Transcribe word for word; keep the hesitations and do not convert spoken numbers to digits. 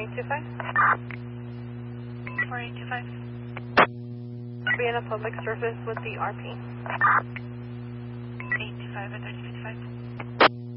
eight two five. four eight two five. Be in a public service with the R P. eight two five at thirty fifty-five.